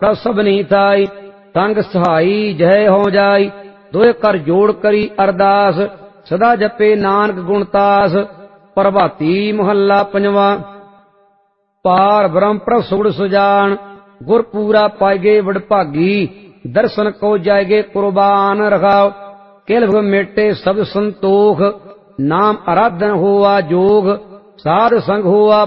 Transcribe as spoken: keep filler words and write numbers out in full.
ਪ੍ਰਭ ਸਭਨੀ ਥਾਈ ਤੰਗ ਸਹਾਈ ਜੈ ਹੋ ਜਾਈ। ਦੋਏ ਕਰ ਜੋੜ ਕਰੀ ਅਰਦਾਸ ਸਦਾ ਜਪੇ ਨਾਨਕ ਗੁਣਤਾਸ। ਪ੍ਰਭਾਤੀ ਮਹੱਲਾ ਪੰਜਵਾਂ। ਪਾਰ ਬ੍ਰਹਮ ਪ੍ਰਭ ਸੁਗੜ ਸੁਜਾਨ ਗੁਰ ਪੂਰਾ ਪਾਇਗੇ ਵਡਭਾਗੀ। ਦਰਸ਼ਨ ਕੋ ਜਾਇਗੇ ਕੁਰਬਾਨ ਰਖਾਓ ਕਿਲ ਮੇਟੇ ਸਭ ਸੰਤੋਖ। ਨਾਮ ਅਰਾਧਨ ਹੋਆ ਜੋਗ ਸਾਧ ਸੰਗ ਹੋਆ